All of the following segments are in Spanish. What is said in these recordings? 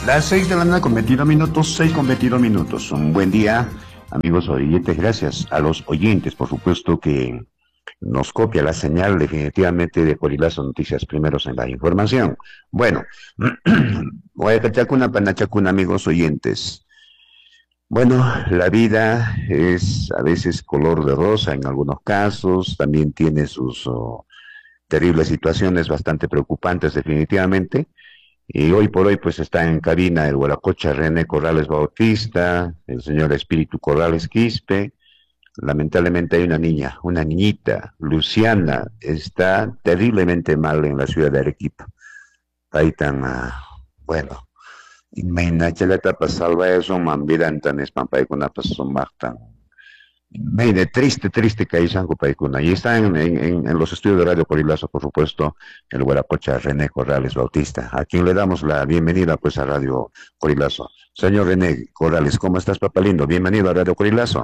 Las 6 de la mañana con 22 minutos, 6 con 22 minutos. Un buen día, amigos oyentes. Gracias a los oyentes, por supuesto, que nos copia la señal definitivamente de Corilazo Noticias, primeros en la información. Bueno, Guayacachacuna, Panachacuna, amigos oyentes. Bueno, la vida es a veces color de rosa en algunos casos, también tiene sus terribles situaciones bastante preocupantes definitivamente. Y hoy por hoy pues está en cabina el Huelacocha René Corrales Bautista, el señor Espíritu Corrales Quispe. Lamentablemente hay una niña, una niñita, Luciana, está terriblemente mal en la ciudad de Arequipa. Ahí tan, bueno, imagínate la etapa salva eso, mambiran tan espampay con la pasón tan. Meide, triste, triste que hay Sanco Paicuna. Y está en los estudios de Radio Corilazo, por supuesto, el Huelacocha René Corrales Bautista, a quien le damos la bienvenida pues a Radio Corilazo. Señor René Corrales, ¿cómo estás, papá lindo? Bienvenido a Radio Corilazo.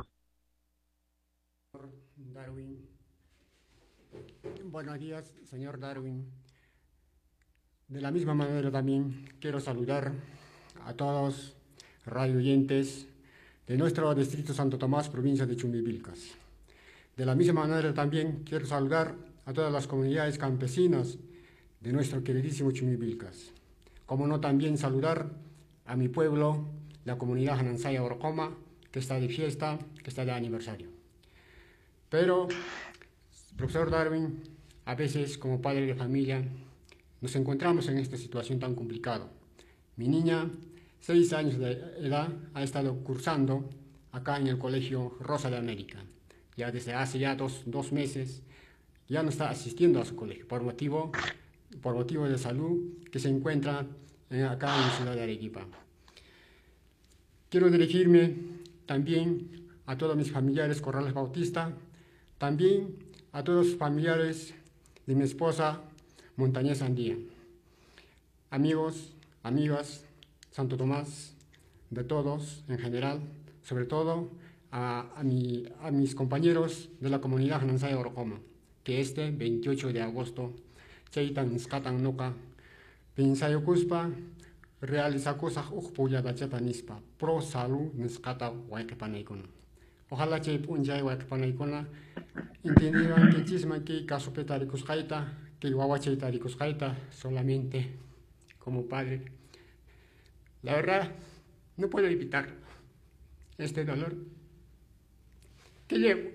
Darwin. Buenos días, señor Darwin. De la misma manera también quiero saludar a todos radio oyentes de nuestro distrito Santo Tomás, provincia de Chumbivilcas. De la misma manera también quiero saludar a todas las comunidades campesinas de nuestro queridísimo Chumbivilcas. Como no también saludar a mi pueblo, la comunidad Janansaya Orcoma, que está de fiesta, que está de aniversario. Pero, profesor Darwin, a veces como padre de familia nos encontramos en esta situación tan complicada. Mi niña, 6 años de edad, ha estado cursando acá en el Colegio Rosa de América. Ya desde hace ya dos meses ya no está asistiendo a su colegio por motivo de salud que se encuentra acá en la ciudad de Arequipa. Quiero dirigirme también a todos mis familiares Corrales Bautista, también a todos los familiares de mi esposa Montañez Andía. Amigos, amigas, Santo Tomás, de todos en general, sobre todo a mis compañeros de la comunidad Janansaya Orcoma, que este 28 de agosto, Chaitan Niskatan Noka, Pinsayo Cuspa, realiza cosas uxpuya chata nispa, pro salud Niskata Waikapanaikona. Ojalá que punjay Waikapanaikona, entendieran que chisma que casopetarikus jaita, que guawachaitaricus jaita, solamente como padre. La verdad, no puedo evitar este dolor que llevo.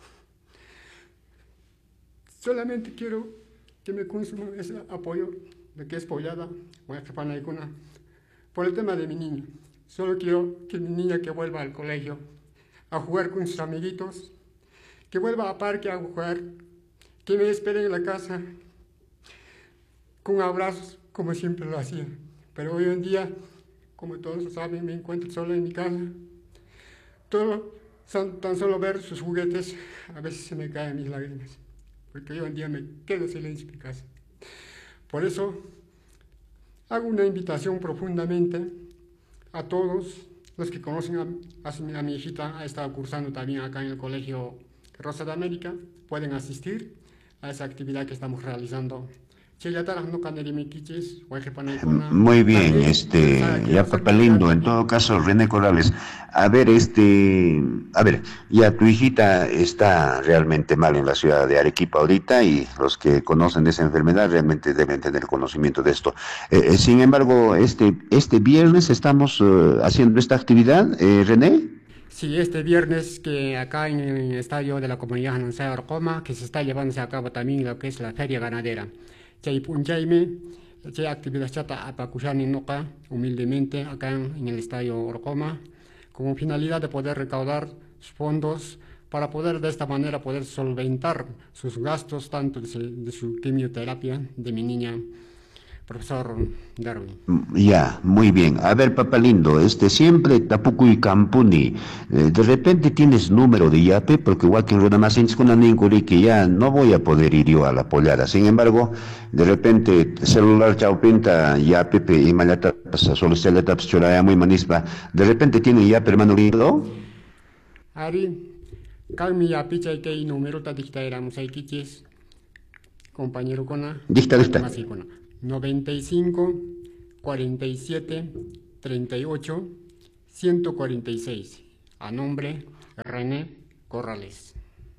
Solamente quiero que me consuman ese apoyo de que es pollada, por el tema de mi niña. Solo quiero que mi niña que vuelva al colegio a jugar con sus amiguitos, que vuelva a parque a jugar, que me espere en la casa con abrazos como siempre lo hacía. Pero hoy en día, como todos saben, me encuentro solo en mi casa. Tan solo ver sus juguetes, a veces se me caen mis lágrimas, porque hoy en día me quedo silencio en mi casa. Por eso, hago una invitación profundamente a todos los que conocen a mi hijita, ha estado cursando también acá en el Colegio Rosa de América, pueden asistir a esa actividad que estamos realizando. Muy bien, ya papá lindo, en todo caso, René Corrales, ya tu hijita está realmente mal en la ciudad de Arequipa ahorita y los que conocen de esa enfermedad realmente deben tener conocimiento de esto. Sin embargo, este viernes estamos haciendo esta actividad, René. Sí, este viernes que acá en el estadio de la comunidad Janansaya Orcoma, que se está llevándose a cabo también lo que es la feria ganadera. Chay punchayme, chay actividad chata apacushani noca, humildemente acá en el estadio Orcoma, con finalidad de poder recaudar fondos para poder de esta manera poder solventar sus gastos tanto de su quimioterapia de mi niña, profesor Darwin. Ya, muy bien. A ver, papá lindo, siempre Tapuku y Campuni, de repente tienes número de Yape, porque igual que en Rodamacins con Anincuri, que ya no voy a poder ir yo a la pollada. Sin embargo, de repente, celular chaupinta, Yape, y malata, solo se le taps choraya muy manispa, de repente tiene Yape, hermano lindo. Ari, calmi Yape, chay que número ta dicta éramos ahí quiches, compañero cona, Dicta. 95 47 38 146. A nombre René Corrales.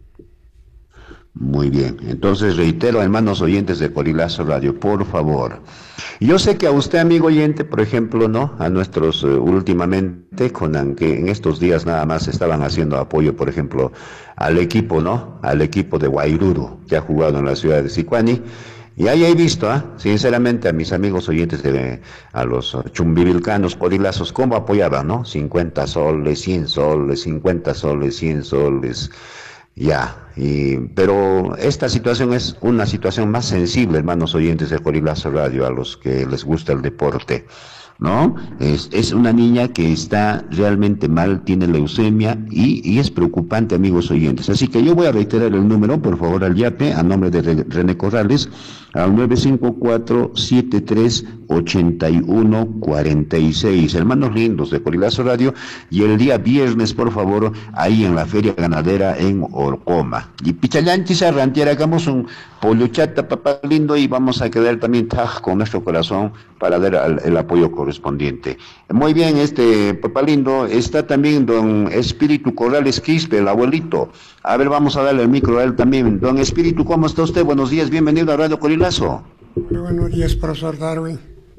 Muy bien, entonces reitero, hermanos oyentes de Corilazo Radio, por favor. Yo sé que a usted, amigo oyente, por ejemplo, ¿no? A nuestros últimamente, que en estos días nada más estaban haciendo apoyo, por ejemplo, al equipo, ¿no? Al equipo de Guairuru, que ha jugado en la ciudad de Sicuani. Y ahí he visto, sinceramente, a mis amigos oyentes, a los chumbivilcanos, corilazos, cómo apoyaban, ¿no? 50 soles, 100 soles, 50 soles, 100 soles. Ya, pero esta situación es una situación más sensible, hermanos oyentes de Corilazo Radio, a los que les gusta el deporte, ¿no? Es una niña que está realmente mal, tiene leucemia y es preocupante, amigos oyentes. Así que yo voy a reiterar el número, por favor, al YAPE, a nombre de René Corrales, al 954-7381-46. Hermanos lindos de Corilazo Radio, y el día viernes, por favor, ahí en la Feria Ganadera en Orcoma. Y Pichallanchi se rantiera, hagamos un pollo chata, papá lindo, y vamos a quedar también con nuestro corazón para dar el apoyo correspondiente. Muy bien, papá lindo, está también don Espíritu Corrales Quispe, el abuelito. A ver, vamos a darle el micro a él también. Don Espíritu, ¿cómo está usted? Buenos días, bienvenido a Radio Corilazo. Muy buenos días, profesor Darwin.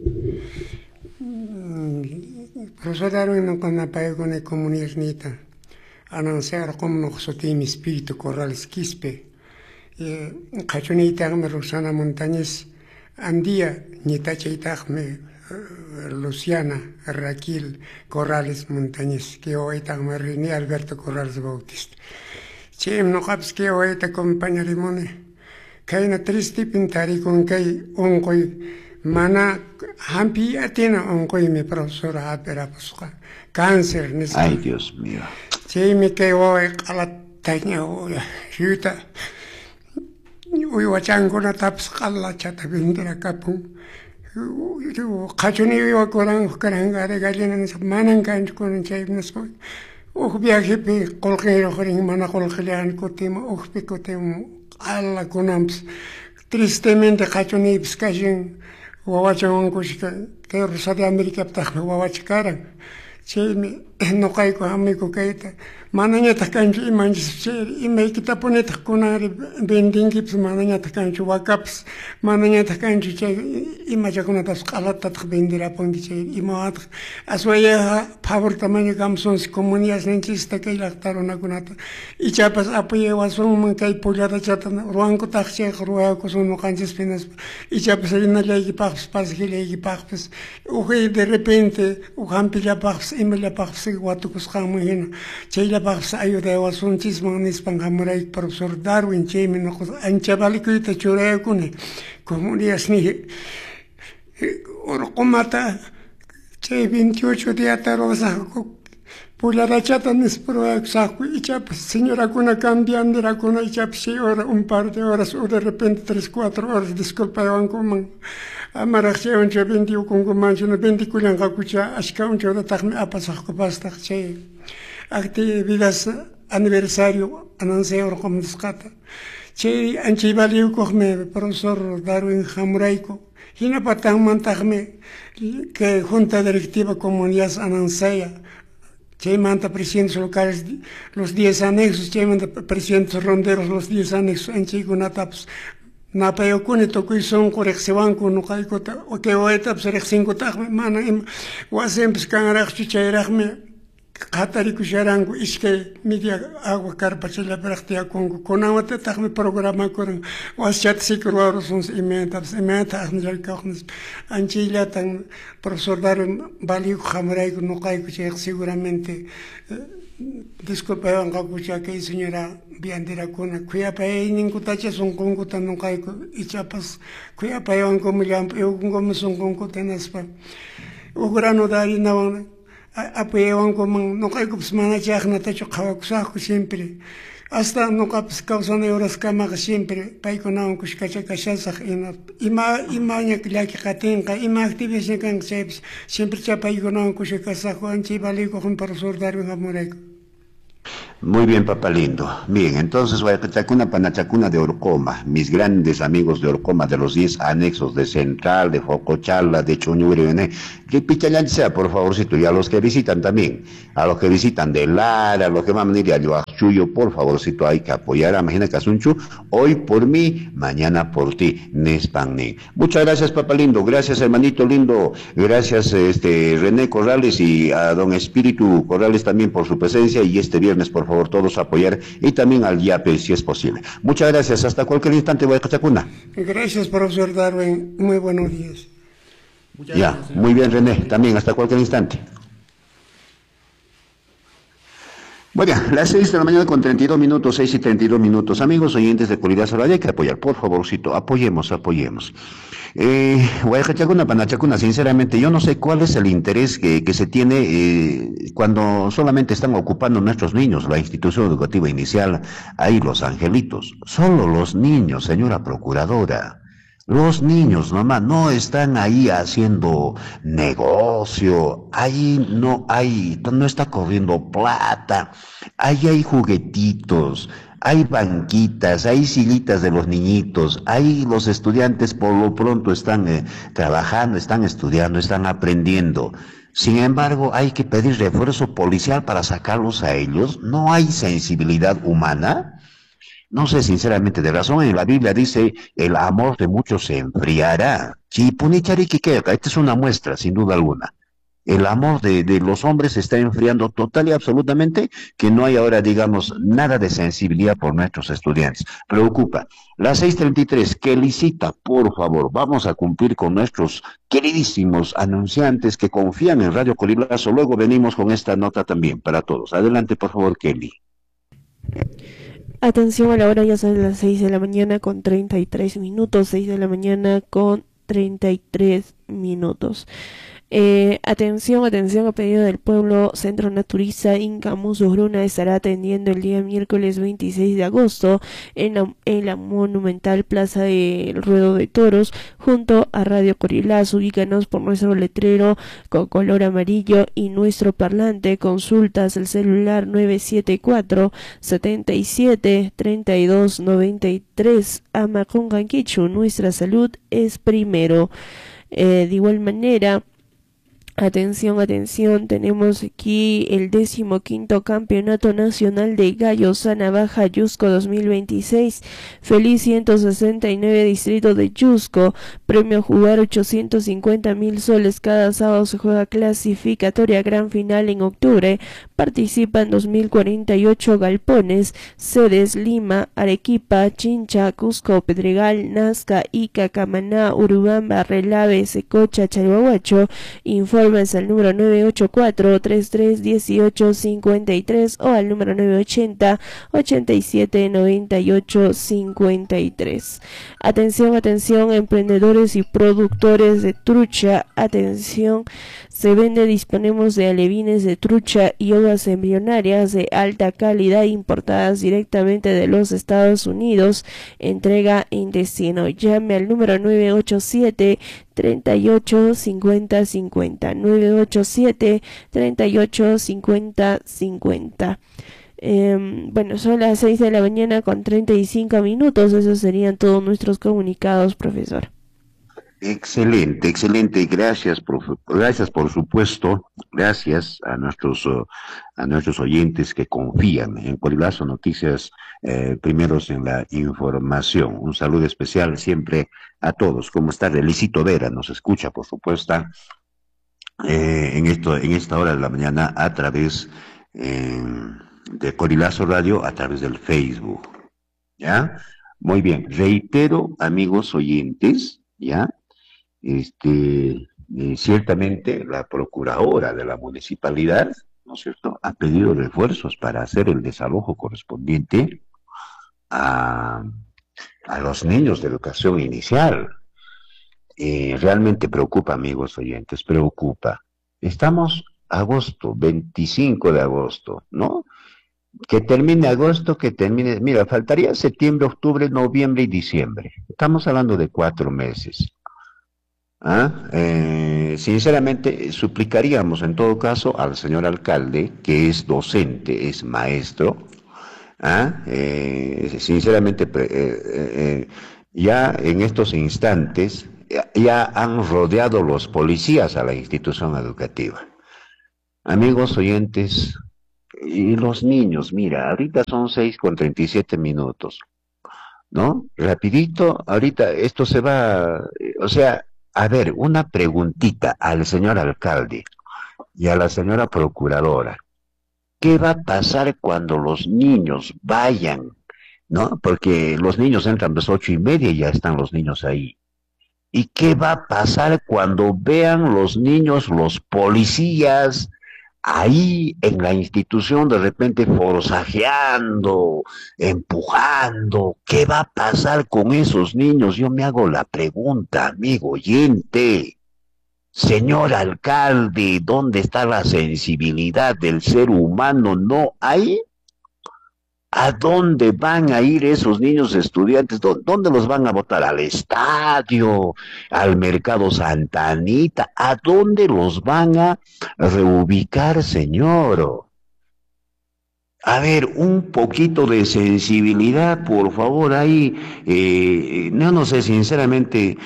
Profesor Darwin, no con apoyo con el comunisnita. Anunciar como no sostiene mi Espíritu Corrales Quispe. Cachonita me Rosana Montañez. Andía, Nitacheitagme, Luciana, Raquel Corrales Montañez, que hoy me René Alberto Corrales Bautista. Chem no caps que hoy te acompaña limone. Kaina triste pintari con kay onkoy mana hampi atina onkoy mi profesora apera busca cáncer nes. Ay, Dios mío. Chem que hoy calataña hoy yuta. Uy wachango na taps kalla chata bindera kapung. Kachuni yo korang karangare galina nes manan kanch con chay nes. Viaje pe colquero joring mana colquean cotim pe cotim alla conams tristemente cachoni pskajen wawachon kushka que rosa de América ptah wawachkaran chemi no kaiko amigo kaita mananya takanchi imanchis ime kita poneta kunari bending gips mananya takanchi wakaps mananya takanchi che imaja kunatas qalata bendira pongi che imat aswaya favor tamaño gamsons comunidades nenchista que lactarona kunata y chapas apoye wason man kai pollada chatan ruanco taxche ruaya koson no canches penas y chapas na legi pax pasgilegi pax uge de repente uhampilla pax imela pax guatukus khamuhin cheila pax ayuda wason chismo nispangamurai profesor Darwin chemi no anchabalikuita churaya kuni comunidades ni orqomata che 28 días tarosa Pulara chata nes proyecto saco y chapas señora kuna cambiando la kuna y chapas un par de horas o de repente 3-4 horas disculpa van como amaraxe un che 20 con mancho no 20 kulan kakucha ashka un che da me apasa ko basta che actividades aniversario anuncio como discata che anchi valeu me profesor Darwin Hamuraiko hina patang mantagme que junta directiva comunidades anuncia che manta presidentes locales los 10 anexos, che manta presidentes ronderos los 10 anexos, en chico nataps. Na payo kuni tokui son corrección con no caicota, o que hoy taps rechingo tagme, mana im, wasem piscangarach chichairachme, Hatari kusharangu iske media agua carpachela practia con agua te tagme programa con was chat sikruaro sons imenta agni kachnes anchila tan profesor Darwin Baliu Hamray no kai kuchek seguramente disculpa anga kucha que señora biandera con kuya pay ningutacha son con kutan no kai y chapas kuya pay an como eu como son con kutanas pa o grano dari na apoyaban como no hay que semana ya no te hecho causar siempre hasta no caps causan euros cama siempre para que no que cacha cacha ima ya que la que catenga ima actividades que siempre ya para que no que cacha con chi vale con profesor Darwin Hamuraiko. Muy bien, papá lindo. Bien, entonces Guayacachacuna, Panachacuna de Orcoma, mis grandes amigos de Orcoma, de los 10 anexos de Central, de Jocochala, de Chuñure, que Pichallancha, por favorcito, y a los que visitan también, a los que visitan de Lara, a los que van a venir a Chuyo, por favorcito, hay que apoyar a Magina Casunchu, hoy por mí, mañana por ti, Nespanni. Muchas gracias, papá lindo, gracias, hermanito lindo, gracias, René Corrales y a don Espíritu Corrales también por su presencia, y este viernes, por favor, todos apoyar, y también al YAPE si es posible. Muchas gracias, hasta cualquier instante, Guayacachacuna. Gracias, profesor Darwin, muy buenos días. Muchas Ya, gracias, muy bien, René, también hasta cualquier instante. Bueno, las 6 de la mañana con 32 minutos, 6 y 32 minutos. Amigos oyentes de Colidazo Radio, hay que apoyar, por favorcito, apoyemos. Guayacachacuna, Panachacuna, sinceramente, yo no sé cuál es el interés que se tiene cuando solamente están ocupando nuestros niños, la institución educativa inicial, ahí los angelitos. Solo los niños, señora procuradora. Los niños nomás no están ahí haciendo negocio, ahí no está corriendo plata, ahí hay juguetitos, hay banquitas, hay sillitas de los niñitos, ahí los estudiantes por lo pronto están trabajando, están estudiando, están aprendiendo. Sin embargo, hay que pedir refuerzo policial para sacarlos a ellos, no hay sensibilidad humana. No sé sinceramente de razón, en la Biblia dice, el amor de muchos se enfriará. Chipunichariquiqueca, esta es una muestra, sin duda alguna. El amor de los hombres se está enfriando total y absolutamente, que no hay ahora, digamos, nada de sensibilidad por nuestros estudiantes. Preocupa. La 6:33, que licita, por favor, vamos a cumplir con nuestros queridísimos anunciantes que confían en Radio Colibrazo. Luego venimos con esta nota también para todos. Adelante, por favor, Kelly. Atención, a la hora ya son las 6 de la mañana con 33 minutos, 6 de la mañana con 33 minutos. Atención, a pedido del pueblo, Centro Naturista Inca Musurruna estará atendiendo el día miércoles 26 de agosto en la monumental Plaza del Ruedo de Toros, junto a Radio Corilazo. Ubícanos por nuestro letrero con color amarillo y nuestro parlante. Consultas el celular 974-77-3293. Amaconganquichu, nuestra salud es primero. De igual manera, atención, tenemos aquí el 15º Campeonato Nacional de Gallos Sana Baja Yusco 2026, Feliz 169 Distrito de Yusco, premio a jugar 850.000 soles, cada sábado se juega clasificatoria gran final en octubre, participan 2048 galpones, sedes Lima, Arequipa, Chincha, Cusco, Pedregal, Nazca, Ica, Camaná, Urubamba, Relave, Secocha, Chalhuahuacho. Informes al número 984-331853 o al número 980-879853. Atención, emprendedores y productores de trucha, atención, disponemos de alevines de trucha y uvas embrionarias de alta calidad importadas directamente de los Estados Unidos, entrega en destino. Llame al número 987-385050, 987-385050. Bueno, son las 6 de la mañana con 35 minutos, esos serían todos nuestros comunicados, profesor. Excelente, gracias, gracias por supuesto, gracias a nuestros oyentes que confían en Colibrazo Noticias, primeros en la información. Un saludo especial siempre a todos. ¿Cómo está? Relicito Vera nos escucha, por supuesto, en esta hora de la mañana a través de Colibrazo Radio, a través del Facebook. ¿Ya? Muy bien. Reitero, amigos oyentes, ¿ya? Ciertamente la procuradora de la municipalidad, ¿no es cierto?, ha pedido refuerzos para hacer el desalojo correspondiente a los niños de educación inicial. Realmente preocupa, amigos oyentes, preocupa. Estamos agosto, 25 de agosto, ¿no? Que termine agosto, mira, faltaría septiembre, octubre, noviembre y diciembre. Estamos hablando de 4 meses. Sinceramente, suplicaríamos en todo caso al señor alcalde, que es docente, es maestro, Sinceramente, ya en estos instantes, ya han rodeado los policías a la institución educativa. Amigos oyentes, y los niños, mira, ahorita son 6:37, ¿no? Rapidito, ahorita esto se va, o sea, a ver, una preguntita al señor alcalde y a la señora procuradora. ¿Qué va a pasar cuando los niños vayan, ¿no? Porque los niños entran a las 8:30 y ya están los niños ahí. ¿Y qué va a pasar cuando vean los niños, los policías, ahí en la institución de repente forzajeando, empujando? ¿Qué va a pasar con esos niños? Yo me hago la pregunta, amigo oyente. Señor alcalde, ¿dónde está la sensibilidad del ser humano? ¿No hay? ¿A dónde van a ir esos niños estudiantes? ¿Dónde los van a botar? ¿Al estadio? ¿Al mercado Santa Anita? ¿A dónde los van a reubicar, señor? A ver, un poquito de sensibilidad, por favor, ahí. No sé, sinceramente,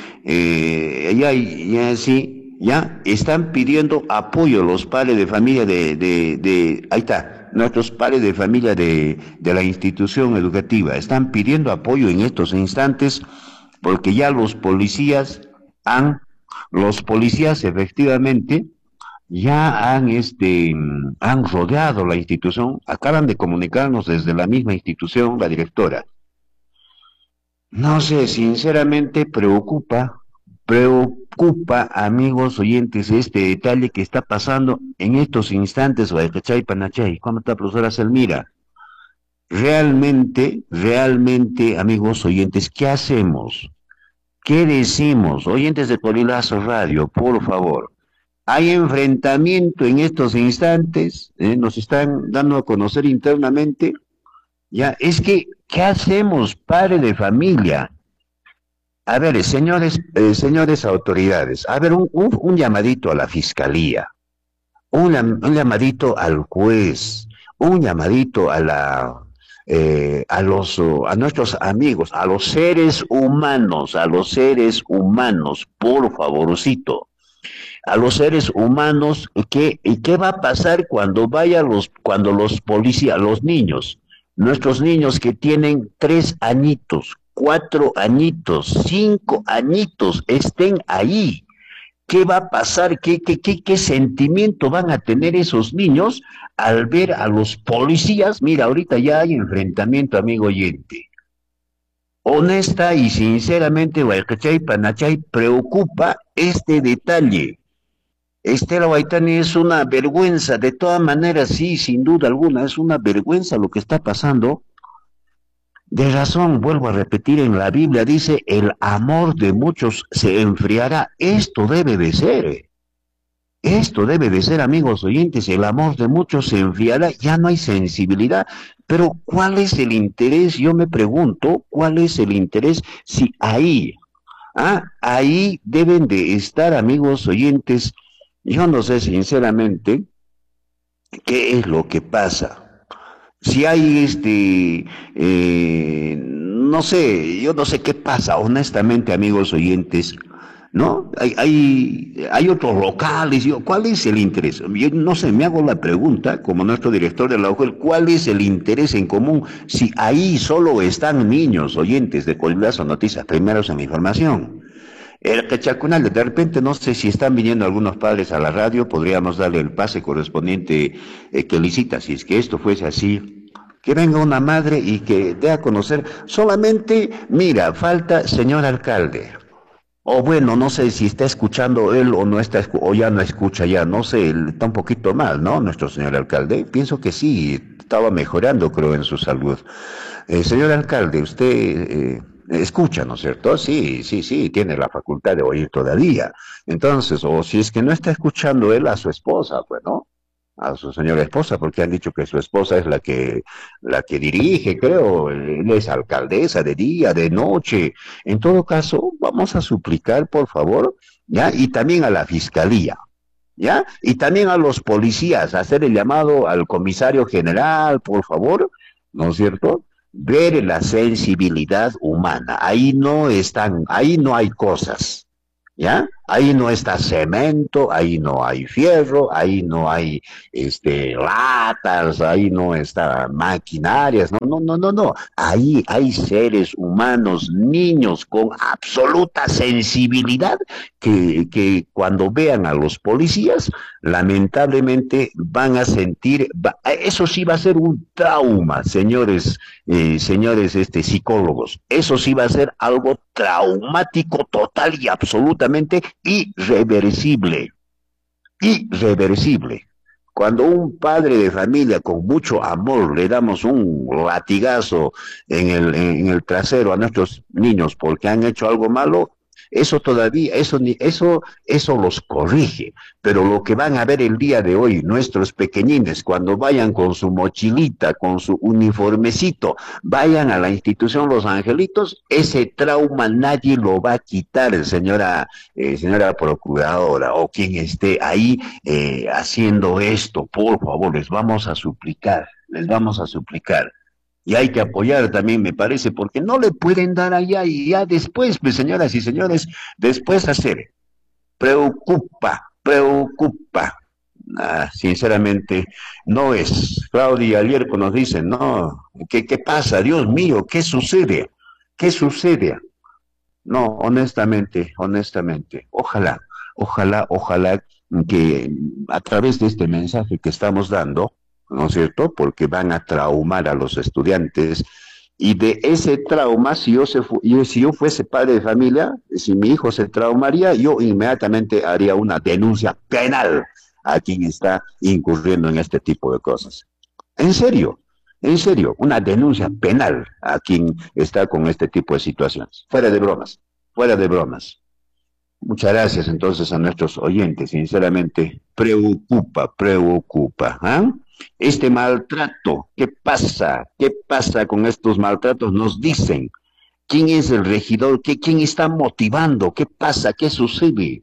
ya sí, ya están pidiendo apoyo los padres de familia ahí está, nuestros padres de familia de la institución educativa. Están pidiendo apoyo en estos instantes porque ya los policías efectivamente ya han rodeado la institución, acaban de comunicarnos desde la misma institución, la directora. No sé, sinceramente preocupa, amigos oyentes, este detalle que está pasando en estos instantes, Guayacachay, Panachay. ¿Cómo está, profesora Selmira? Realmente, amigos oyentes, ¿qué hacemos? ¿Qué decimos? Oyentes de Colilazo Radio, por favor. Hay enfrentamiento en estos instantes, nos están dando a conocer internamente, ya, es que, ¿qué hacemos, padre de familia? A ver, señores autoridades, a ver, un llamadito a la fiscalía, un llamadito al juez, un llamadito a nuestros amigos, a los seres humanos, por favorcito. A los seres humanos, ¿qué va a pasar cuando cuando los policías, los niños, nuestros niños que tienen 3 añitos, 4 añitos, 5 añitos, estén ahí? ¿Qué va a pasar? ¿Qué sentimiento van a tener esos niños al ver a los policías? Mira, ahorita ya hay enfrentamiento, amigo oyente. Honesta y sinceramente, Guayacachay, Panachay, preocupa este detalle. Estela Guaitani, es una vergüenza, de todas maneras, sí, sin duda alguna, es una vergüenza lo que está pasando. De razón, vuelvo a repetir, en la Biblia dice, el amor de muchos se enfriará. Esto debe de ser, amigos oyentes, el amor de muchos se enfriará, ya no hay sensibilidad. Pero ¿cuál es el interés? Yo me pregunto, ¿cuál es el interés si ahí deben de estar, amigos oyentes? Yo no sé sinceramente qué es lo que pasa. Si hay no sé, yo no sé qué pasa, honestamente, amigos oyentes, ¿no? Hay otros locales, ¿cuál es el interés? Yo no sé, me hago la pregunta, como nuestro director de la UJEL, ¿cuál es el interés en común si ahí solo están niños oyentes de Colilazo Noticias, primeros en la información? El Cachacunal, de repente no sé si están viniendo algunos padres a la radio, podríamos darle el pase correspondiente que licita, si es que esto fuese así, que venga una madre y que dé a conocer, solamente, mira, falta señor alcalde, o bueno, no sé si está escuchando él o no está, o ya no escucha ya, no sé, está un poquito mal, ¿no? Nuestro señor alcalde, pienso que sí, estaba mejorando, creo, en su salud. Señor alcalde, usted escucha, ¿no es cierto? Sí, tiene la facultad de oír todavía. Entonces, o si es que no está escuchando él a su esposa, pues, ¿no? A su señora esposa, porque han dicho que su esposa es la que dirige, creo, él es alcaldesa de día, de noche. En todo caso, vamos a suplicar, por favor, ¿ya? Y también a la fiscalía, ¿ya? Y también a los policías, hacer el llamado al comisario general, por favor, ¿no es cierto? Ver la sensibilidad humana, ahí no hay cosas, ¿ya? Ahí no está cemento, ahí no hay fierro, ahí no hay latas, ahí no está maquinarias, no, no, no, no, no. Ahí hay seres humanos, niños con absoluta sensibilidad que cuando vean a los policías, lamentablemente van a sentir, eso sí va a ser un trauma, señores psicólogos, eso sí va a ser algo traumático total y absolutamente irreversible, irreversible. Cuando un padre de familia con mucho amor le damos un latigazo en el trasero a nuestros niños porque han hecho algo malo, eso todavía, eso los corrige. Pero lo que van a ver el día de hoy, nuestros pequeñines, cuando vayan con su mochilita, con su uniformecito, vayan a la institución Los Angelitos, ese trauma nadie lo va a quitar, señora procuradora, o quien esté ahí haciendo esto, por favor, les vamos a suplicar. Y hay que apoyar también, me parece, porque no le pueden dar allá y ya después, pues señoras y señores, después hacer. Preocupa, preocupa. Sinceramente, no es. Claudia Alierco nos dice, no, ¿qué pasa? Dios mío, ¿qué sucede? ¿Qué sucede? No, honestamente, ojalá que a través de este mensaje que estamos dando, ¿no es cierto? Porque van a traumar a los estudiantes y de ese trauma, si yo fuese padre de familia, si mi hijo se traumaría, yo inmediatamente haría una denuncia penal a quien está incurriendo en este tipo de cosas. En serio, una denuncia penal a quien está con este tipo de situaciones. Fuera de bromas, fuera de bromas. Muchas gracias entonces a nuestros oyentes, sinceramente, preocupa. ¿Ah? Este maltrato, ¿qué pasa? ¿Qué pasa con estos maltratos? Nos dicen, ¿quién es el regidor? ¿Quién está motivando? ¿Qué pasa? ¿Qué sucede?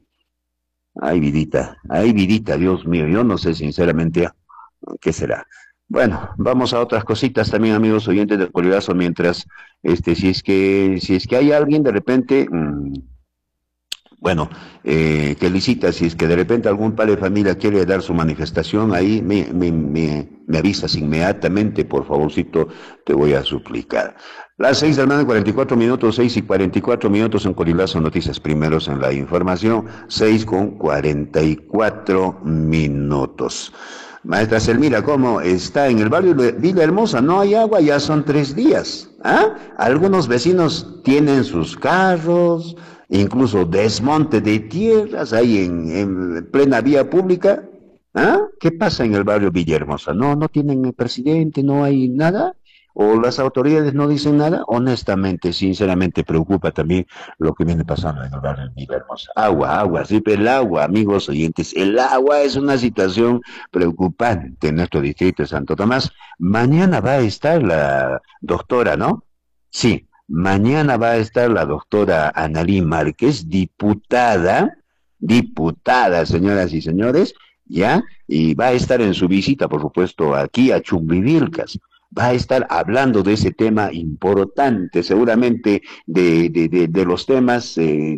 Ay vidita, Dios mío, yo no sé sinceramente qué será. Bueno, vamos a otras cositas también, amigos oyentes del Colibrazo, mientras, si es que hay alguien de repente, bueno, que licita, si es que de repente algún padre de familia quiere dar su manifestación, ahí me avisas inmediatamente, por favorcito, te voy a suplicar. Las 6 de la mañana y 44 minutos, 6 y 44 minutos en Colibrazo Noticias, primeros en la información, 6 con 44 minutos. Maestra Selmira, ¿cómo está en el barrio de Villa Hermosa? No hay agua, ya son 3 días. ¿Ah? Algunos vecinos tienen sus carros, incluso desmonte de tierras ahí en plena vía pública. ¿Ah? ¿Qué pasa en el barrio Villahermosa? ¿No tienen presidente? ¿No hay nada? ¿O las autoridades no dicen nada? Honestamente, sinceramente, preocupa también lo que viene pasando en el barrio Villahermosa. Agua, sí, pero el agua, amigos oyentes, el agua es una situación preocupante en nuestro distrito de Santo Tomás. Mañana va a estar la doctora, ¿no? Sí, mañana va a estar la doctora Analí Márquez, diputada, señoras y señores, ¿ya? Y va a estar en su visita, por supuesto, aquí a Chumbivilcas. Va a estar hablando de ese tema importante, seguramente de los temas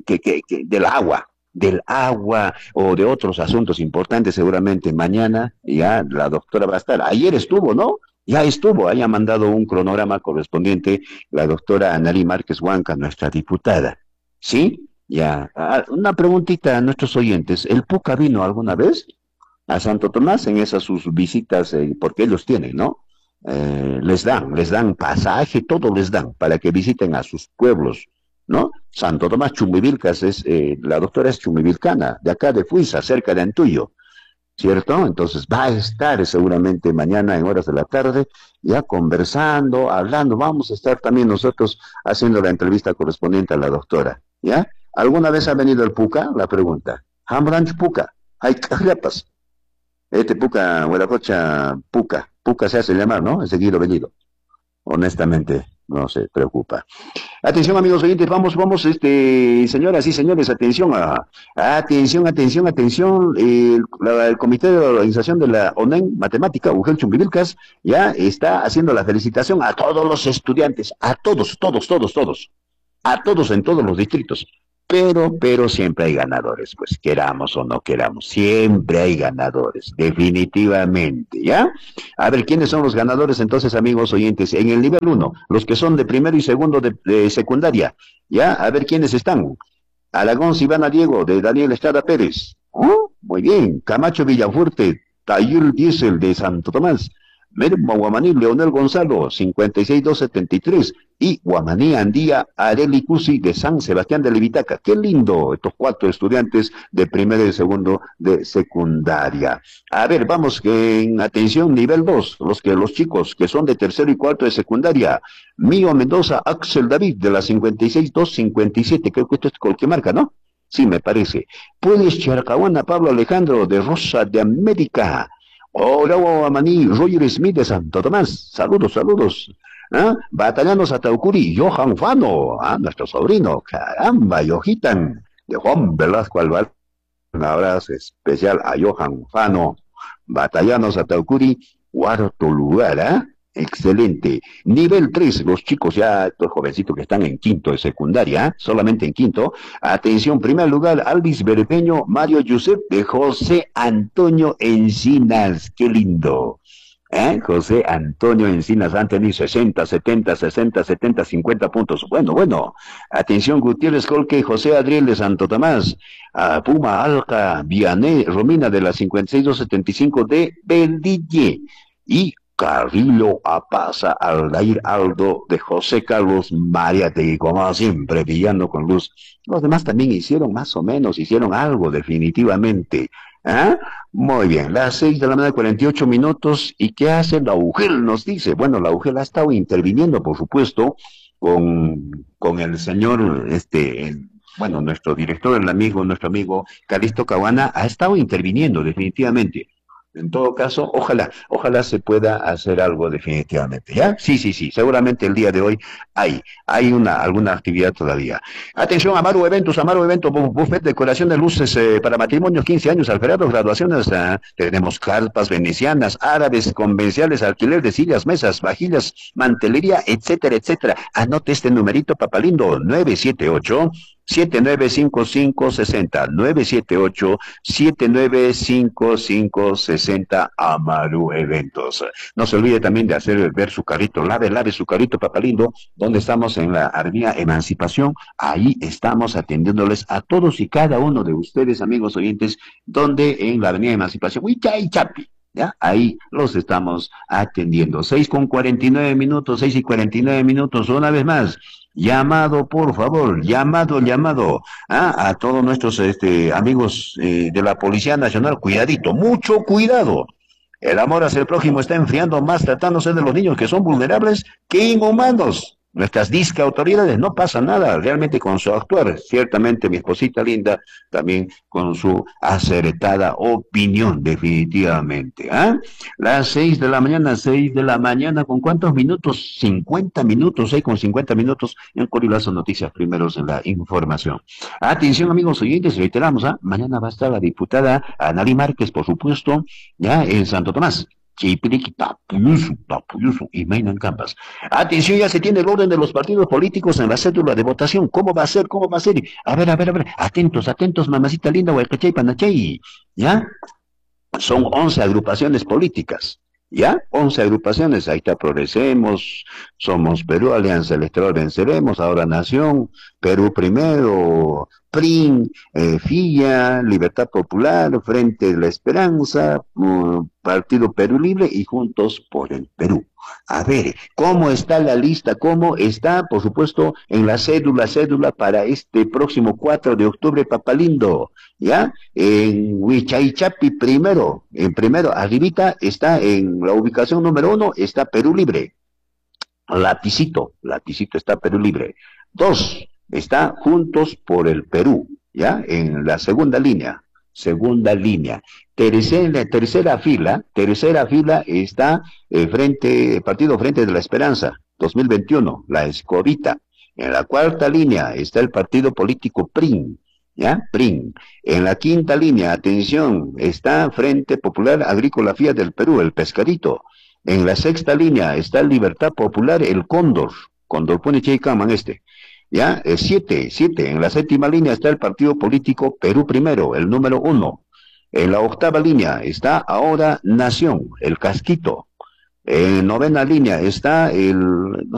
del agua o de otros asuntos importantes, seguramente mañana ya la doctora va a estar. Ayer estuvo, ¿no? Ya estuvo, haya mandado un cronograma correspondiente la doctora Analí Márquez Huanca, nuestra diputada. ¿Sí? Ya. Una preguntita a nuestros oyentes. ¿El PUCA vino alguna vez a Santo Tomás en esas sus visitas? Porque ellos tienen, ¿no? Les dan pasaje, todo les dan para que visiten a sus pueblos, ¿no? Santo Tomás Chumbivilcas la doctora es chumbivilcana, de acá de Fuiza, cerca de Antuyo, ¿cierto? Entonces va a estar seguramente mañana en horas de la tarde, ya conversando, hablando, vamos a estar también nosotros haciendo la entrevista correspondiente a la doctora, ¿ya? ¿Alguna vez ha venido el PUCA? La pregunta. Hambranch PUCA, hay cajapas. Puca, Huelacocha, Puca se hace llamar, ¿no? Es seguido venido. Honestamente, no se preocupa. Atención, amigos oyentes, vamos, señoras y señores, atención, atención. El Comité de Organización de la ONEM Matemática, Ugel Chumbivilcas, ya está haciendo la felicitación a todos los estudiantes, a todos, a todos en todos los distritos. Pero siempre hay ganadores, pues queramos o no queramos, siempre hay ganadores, definitivamente, ¿ya? A ver, ¿quiénes son los ganadores entonces, amigos oyentes? En el nivel uno, los que son de primero y segundo de secundaria, ¿ya? A ver, ¿quiénes están? Alagón Sibana Diego, de Daniel Estrada Pérez. Oh, muy bien. Camacho Villafuerte, Tayul Diesel de Santo Tomás. Merma Guamaní Leonel Gonzalo, 56273. Y Guamaní Andía Areli Cusi de San Sebastián de Levitaca. Qué lindo, estos 4 estudiantes de primero y segundo de secundaria. A ver, vamos, en atención, nivel 2, los chicos que son de tercero y cuarto de secundaria. Mío Mendoza, Axel David, de la 56257, creo que esto es Colquemarca, ¿no? Sí, me parece. Puedes Charcahuana, Pablo Alejandro, de Rosa de América. Hola, Guamaní, Roger Smith de Santo Tomás. Saludos. ¿Ah? Batallanos Ataucuri, Johan Fano, nuestro sobrino, caramba, Yojitan, de Juan Velasco Alvarez. Un abrazo especial a Johan Fano. Batallanos Ataucuri, cuarto lugar, ¿ah? Excelente. Nivel 3, los chicos ya, estos jovencitos que están en quinto de secundaria, solamente en quinto. Atención, primer lugar, Alvis Berpeño, Mario Josep de José Antonio Encinas. Qué lindo. José Antonio Encinas han tenido 60, 70, 50 puntos. Bueno. Atención, Gutiérrez Colque, José Adriel de Santo Tomás, Puma Alca, Viané, Romina de la 56275 de Bendille. Y Carrillo Apaza, Aldair Aldo de José Carlos Mariate, como siempre, brillando con luz. Los demás también hicieron más o menos, hicieron algo definitivamente. Muy bien, las 6 de la mañana, 48 minutos. ¿Y qué hace la UGEL? Nos dice. Bueno, la UGEL ha estado interviniendo, por supuesto, con el señor, nuestro director, nuestro amigo Calisto Caguana, ha estado interviniendo definitivamente. En todo caso, ojalá se pueda hacer algo definitivamente, ¿ya? Sí, seguramente el día de hoy hay alguna actividad todavía. Atención, Amaru Eventos, buffet, decoración de luces para matrimonios, 15 años, alferados, graduaciones, tenemos carpas venecianas, árabes, convencionales, alquiler de sillas, mesas, vajillas, mantelería, etcétera. Anote este numerito, papalindo, 978-795560, 978-795560, Amaru Eventos. No se olvide también de ver su carrito, lave su carrito, papalindo, donde estamos en la Avenida Emancipación. Ahí estamos atendiéndoles a todos y cada uno de ustedes, amigos oyentes, donde en la Avenida Emancipación, Huichay Chapi. ¿Ya? Ahí los estamos atendiendo. 6:49 minutos, 6:49 minutos, una vez más. Llamado, por favor, llamado a todos nuestros amigos de la Policía Nacional. Cuidadito, mucho cuidado. El amor hacia el prójimo está enfriando más tratándose de los niños que son vulnerables que inhumanos. Nuestras disque autoridades no pasa nada realmente con su actuar. Ciertamente mi esposita linda también con su acertada opinión, definitivamente. Las 6 de la mañana, ¿con cuántos minutos? 50 minutos, 6:50 minutos en Corilazo Noticias, primeros en la información. Atención, amigos oyentes, reiteramos, mañana va a estar la diputada Anali Márquez, por supuesto, ya en Santo Tomás. Chipiriqui, Tapuyusu y Mainan Campas. Atención, ya se tiene el orden de los partidos políticos en la cédula de votación. ¿Cómo va a ser? A ver. Atentos, mamacita linda, Huaycachay, Panachay. ¿Ya? Son 11 agrupaciones políticas. ¿Ya? 11 agrupaciones. Ahí está Progresemos, Somos Perú, Alianza Electoral Venceremos, Ahora Nación, Perú Primero, PRIN, FIA, Libertad Popular, Frente de la Esperanza, Partido Perú Libre y Juntos por el Perú. A ver, ¿cómo está la lista? ¿Cómo está, por supuesto, en la cédula para este próximo 4 de octubre, papalindo? ¿Ya? En Huichaichapi primero, arribita está en la ubicación número 1, está Perú Libre. Lapicito está Perú Libre. 2, está Juntos por el Perú, ¿ya? En la segunda línea. Tercera fila está Partido Frente de la Esperanza, 2021, la Escobita. En la cuarta línea está el partido político PRIN, ¿ya? PRIN. En la quinta línea, atención, está Frente Popular Agrícola Fiat del Perú, el Pescadito. En la sexta línea está Libertad Popular, el Cóndor. Cóndor pone Chaycaman este. ¿Ya? Siete. En la séptima línea está el partido político Perú Primero, el número 1. En la octava línea está ahora Nación, el Casquito. En novena línea está el, no